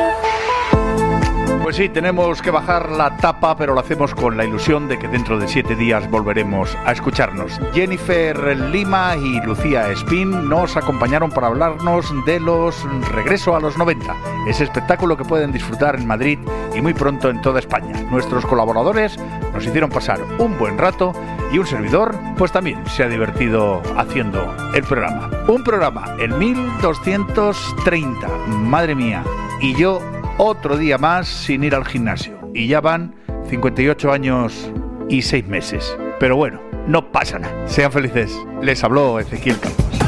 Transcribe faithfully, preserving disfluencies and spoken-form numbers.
Pues sí, tenemos que bajar la tapa, pero lo hacemos con la ilusión de que dentro de siete días volveremos a escucharnos. Jennifer Lima y Lucía Espín nos acompañaron para hablarnos de los Regreso a los noventa, ese espectáculo que pueden disfrutar en Madrid y muy pronto en toda España. Nuestros colaboradores nos hicieron pasar un buen rato y un servidor, pues también se ha divertido haciendo el programa. Un programa en mil doscientos treinta, madre mía, y yo otro día más sin ir al gimnasio. Y ya van cincuenta y ocho años y seis meses. Pero bueno, no pasa nada. Sean felices. Les habló Ezequiel Campos.